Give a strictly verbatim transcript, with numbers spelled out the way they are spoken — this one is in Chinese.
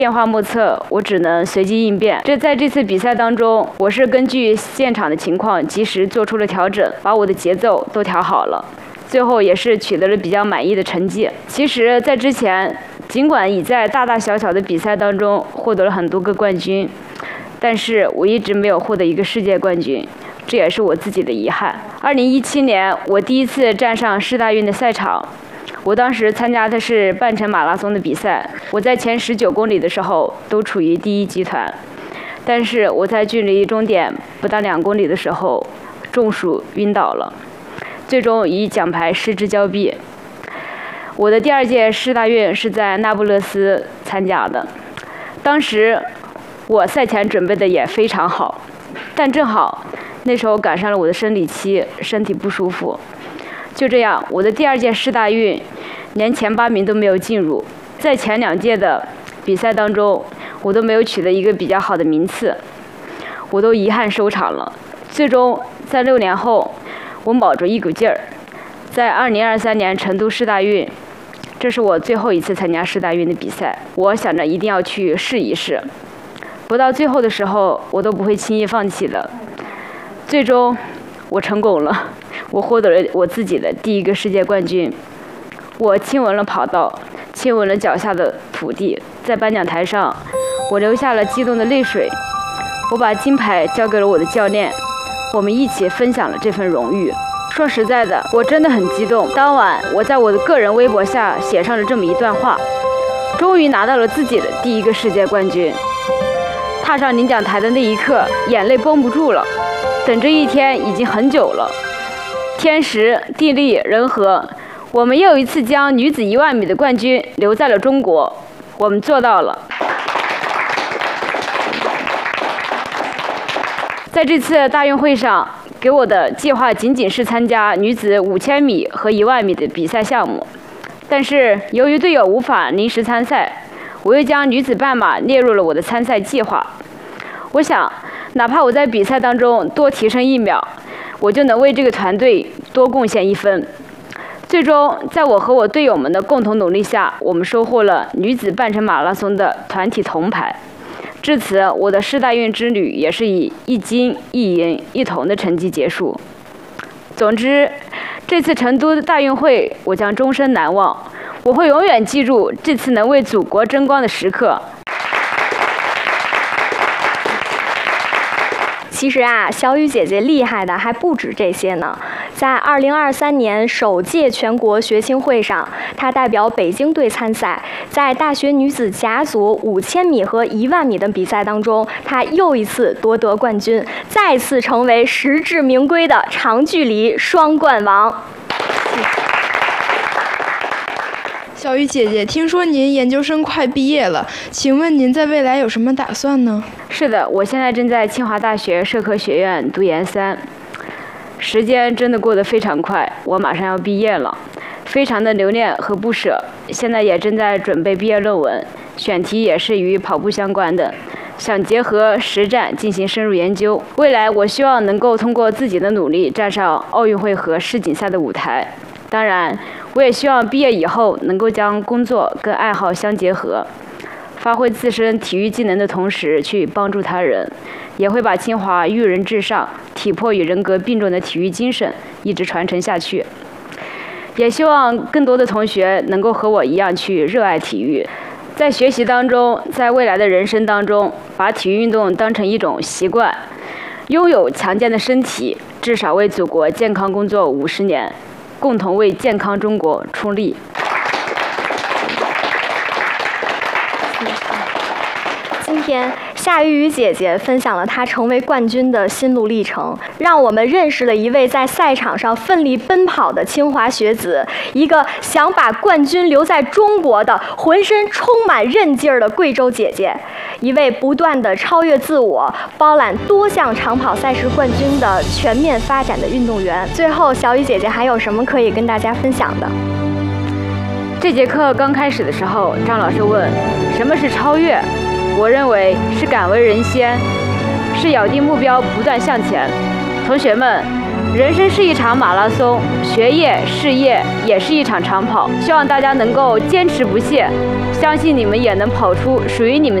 变化莫测，我只能随机应变。这在这次比赛当中，我是根据现场的情况及时做出了调整，把我的节奏都调好了，最后也是取得了比较满意的成绩。其实，在之前，尽管已在大大小小的比赛当中获得了很多个冠军，但是我一直没有获得一个世界冠军，这也是我自己的遗憾。二零一七年，我第一次站上世大运的赛场。我当时参加的是半程马拉松的比赛，我在前十九公里的时候都处于第一集团，但是我在距离终点不到两公里的时候中暑晕倒了，最终以奖牌失之交臂。我的第二届世大运是在那不勒斯参加的，当时我赛前准备的也非常好，但正好那时候赶上了我的生理期，身体不舒服。就这样，我的第二届世大运连前八名都没有进入，在前两届的比赛当中，我都没有取得一个比较好的名次，我都遗憾收场了。最终在六年后，我卯着一股劲儿，在二零二三年成都世大运，这是我最后一次参加世大运的比赛，我想着一定要去试一试，不到最后的时候，我都不会轻易放弃的。最终，我成功了。我获得了我自己的第一个世界冠军，我亲吻了跑道，亲吻了脚下的土地，在颁奖台上，我流下了激动的泪水。我把金牌交给了我的教练，我们一起分享了这份荣誉。说实在的，我真的很激动。当晚，我在我的个人微博下写上了这么一段话：终于拿到了自己的第一个世界冠军。踏上领奖台的那一刻，眼泪绷不住了。等这一天已经很久了。天时地利人和，我们又一次将女子一万米的冠军留在了中国，我们做到了。在这次大运会上，给我的计划仅仅是参加女子五千米和一万米的比赛项目，但是由于队友无法临时参赛，我又将女子半马列入了我的参赛计划。我想，哪怕我在比赛当中多提升一秒，我就能为这个团队多贡献一分。最终，在我和我队友们的共同努力下，我们收获了女子半程马拉松的团体铜牌。至此，我的世大运之旅也是以一金一银一铜的成绩结束。总之，这次成都大运会我将终身难忘，我会永远记住这次能为祖国争光的时刻。 其实啊，小雨姐姐厉害的还不止这些呢。在二零二三年首届全国学青会上，她代表北京队参赛，在大学女子甲组五千米和一万米的比赛当中，她又一次夺得冠军，再次成为实至名归的长距离双冠王。 小雨姐姐，听说您研究生快毕业了，请问您在未来有什么打算呢？ 是的，我现在正在清华大学社科学院读研三，时间真的过得非常快，我马上要毕业了，非常的留恋和不舍。现在也正在准备毕业论文，选题也是与跑步相关的，想结合实战进行深入研究。未来我希望能够通过自己的努力站上奥运会和世锦赛的舞台。当然，我也希望毕业以后能够将工作跟爱好相结合，发挥自身体育技能的同时去帮助他人，也会把清华育人至上、体魄与人格并重的体育精神一直传承下去。也希望更多的同学能够和我一样去热爱体育，在学习当中，在未来的人生当中，把体育运动当成一种习惯，拥有强健的身体，至少为祖国健康工作五十年。共同为健康中国出力。 今天夏雨雨姐姐分享了她成为冠军的心路历程，让我们认识了一位在赛场上奋力奔跑的清华学子，一个想把冠军留在中国的浑身充满韧劲儿的贵州姐姐，一位不断的超越自我、包揽多项长跑赛事冠军的全面发展的运动员。最后，小雨姐姐还有什么可以跟大家分享的？ 这节课刚开始的时候，张老师问什么是超越，我认为是敢为人先，是咬定目标不断向前。同学们，人生是一场马拉松， 学业、事业也是一场长跑，希望大家能够坚持不懈，相信你们也能跑出属于你们